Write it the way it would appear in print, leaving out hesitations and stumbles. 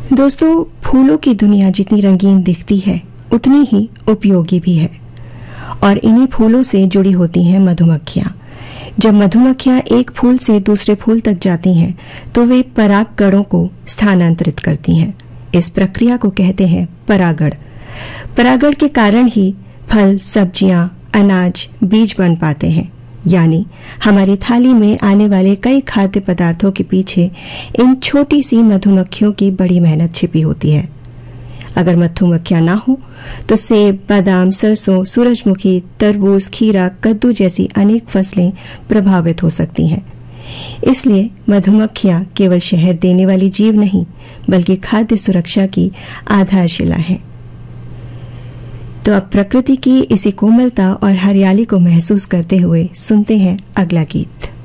दोस्तों, फूलों की दुनिया जितनी रंगीन दिखती है उतनी ही उपयोगी भी है और इन्हीं फूलों से जुड़ी होती हैं मधुमक्खियां। जब मधुमक्खियां एक फूल से दूसरे फूल तक जाती हैं तो वे परागकणों को स्थानांतरित करती हैं। इस प्रक्रिया को कहते हैं परागण। परागण के कारण ही फल, सब्जियां, अनाज, बीज बन पाते हैं। यानी हमारी थाली में आने वाले कई खाद्य पदार्थों के पीछे इन छोटी सी मधुमक्खियों की बड़ी मेहनत छिपी होती है। अगर मधुमक्खियां ना हो तो सेब, बादाम, सरसों, सूरजमुखी, तरबूज, खीरा, कद्दू जैसी अनेक फसलें प्रभावित हो सकती हैं। इसलिए मधुमक्खियां केवल शहद देने वाली जीव नहीं बल्कि खाद्य सुरक्षा की आधारशिला है। तो अब प्रकृति की इसी कोमलता और हरियाली को महसूस करते हुए सुनते हैं अगला गीत।